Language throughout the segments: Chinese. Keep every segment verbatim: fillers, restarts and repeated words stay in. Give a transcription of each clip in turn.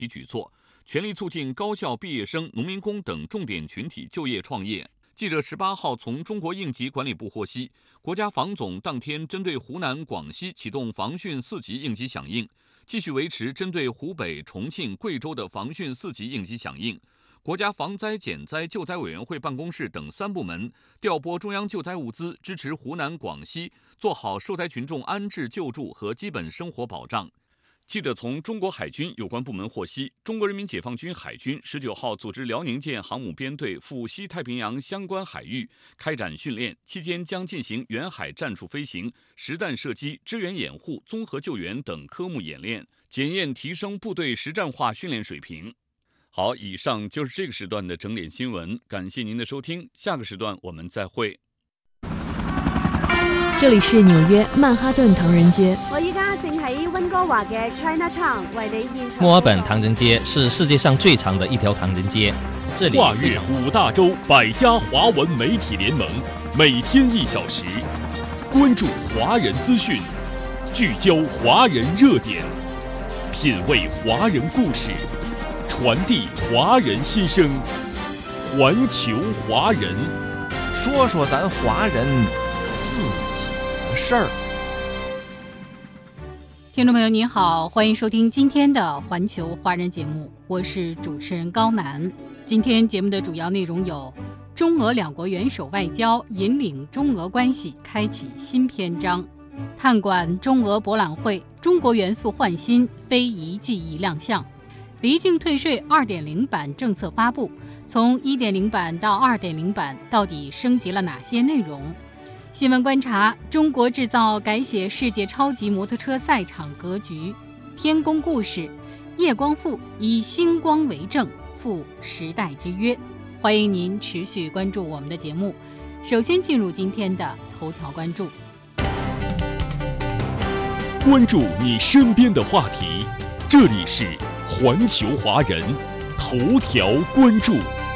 提举措，全力促进高校毕业生、农民工等重点群体就业创业。记者十八号从中国应急管理部获悉，国家防总当天针对湖南、广西启动防汛四级应急响应，继续维持针对湖北、重庆、贵州的防汛四级应急响应。国家防灾减灾救灾委员会办公室等三部门调拨中央救灾物资，支持湖南、广西做好受灾群众安置救助和基本生活保障。记者从中国海军有关部门获悉，中国人民解放军海军十九号组织辽宁舰航母编队赴西太平洋相关海域开展训练，期间将进行远海战术飞行、实弹射击、支援掩护、综合救援等科目演练，检验提升部队实战化训练水平。好，以上就是这个时段的整点新闻，感谢您的收听，下个时段我们再会。 这里是纽约曼哈顿唐人街。 我依家正喺溫哥華嘅 Chinatown 為你現場。 墨爾本唐人街是世界上最長的一條唐人街，這裡跨越五大洲百家華文媒體聯盟，每天一小時，關注華人資訊，聚焦華人熱點，品味華人故事，傳遞華人心聲，環球華人， 說說咱華人自己的事兒。 听众朋友你好，欢迎收听今天的环球华人节目，我是主持人高楠。今天节目的主要内容有：中俄两国元首外交引领中俄关系开启新篇章；探馆中俄博览会，中国元素焕新，非遗技艺亮相；离境退税 二点零 版政策发布，从 一点零 版到 二点零 版到底升级了哪些内容？新闻观察：中国制造改写世界超级摩托车赛场格局；天宫故事，叶光富以星光为证，赴时代之约。欢迎您持续关注我们的节目。首先进入今天的头条关注。 關注你身邊的話題，這裡是環球華人頭條關注。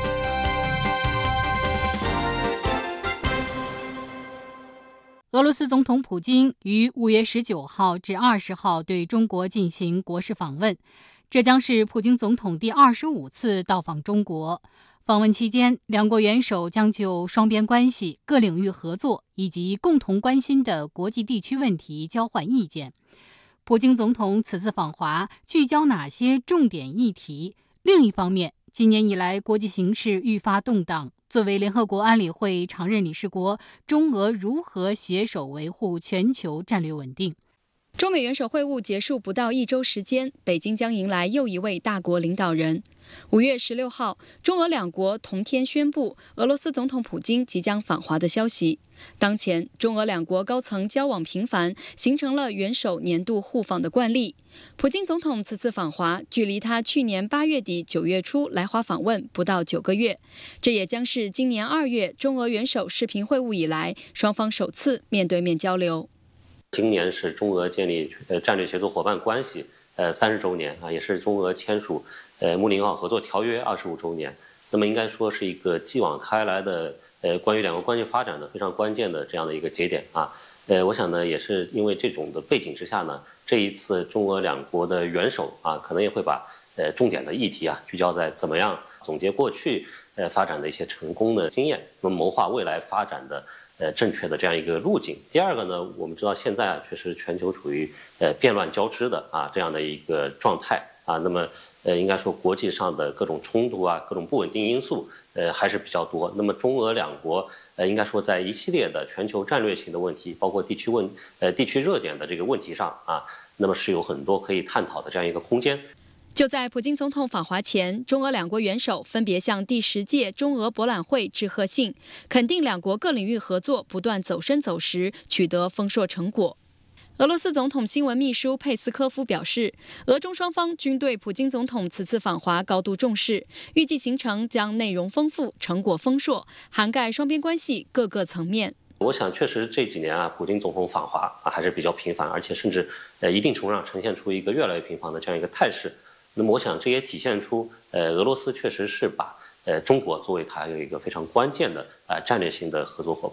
俄羅斯總統普京於五月十九號至二十號對中國進行國事訪問，這將是普京總統第二十五次到訪中國。訪問期間，兩國元首將就雙邊關係、各領域合作以及共同關心的國際地區問題交換意見。普京總統此次訪華聚焦哪些重點議題？另一方面，今年以來國際形勢愈發動盪，作為聯合國安理會常任理事國，中俄如何攜手維護全球戰略穩定？ 中美元首會晤結束不到一周時間，北京將迎來又一位大國領導人。五月十六號，中俄兩國同天宣布俄羅斯總統普京即將訪華的消息。當前，中俄兩國高層交往頻繁，形成了元首年度互訪的慣例。普京總統此次訪華，距離他去年八月底九月初來華訪問不到九個月，這也將是今年二月中俄元首視頻會晤以來，雙方首次面對面交流。 今年是中俄建立呃戰略協作夥伴關係呃三十周年啊，也是中俄簽署呃睦鄰友好合作條約二十五周年。那麼應該說是一個繼往開來的呃關於兩國關係發展的非常關鍵的這樣的一個節點啊。呃，我想呢，也是因為這種的背景之下呢，這一次中俄兩國的元首啊，可能也會把呃重點的議題啊聚焦在怎麼樣總結過去呃發展的一些成功的經驗，那麼謀劃未來發展的呃正確的這樣一個路徑。第二個呢，我們知道現在啊，確實全球處於呃變亂交織的啊這樣的一個狀態啊，那麼呃應該說國際上的各種衝突啊，各種不穩定因素呃還是比較多。那麼中俄兩國呃應該說在一系列的全球戰略性的問題，包括地區問呃地區熱點的這個問題上啊，那麼是有很多可以探討的這樣一個空間。 就在普京總統訪華前，中俄兩國元首分別向第十屆中俄博覽會致賀信，肯定兩國各領域合作不斷走深走實，取得豐碩成果。俄羅斯總統新聞秘書佩斯科夫表示，俄中雙方均對普京總統此次訪華高度重視，預計行程將內容豐富、成果豐碩，涵蓋雙邊關係各個層面。 我想確實這幾年啊，普京總統訪華啊還是比較頻繁，而且甚至呃一定程度上呈現出一個越來越頻繁的這樣一個態勢。那麼我想這也體現出呃俄羅斯確實是把呃中國作為它有一個非常關鍵的啊戰略性的合作夥伴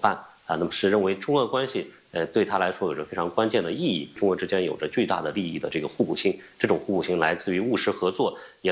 啊，那么是认为中俄关系呃对他来说有着非常关键的意义，中俄之间有着巨大的利益的这个互补性，这种互补性来自于务实合作，也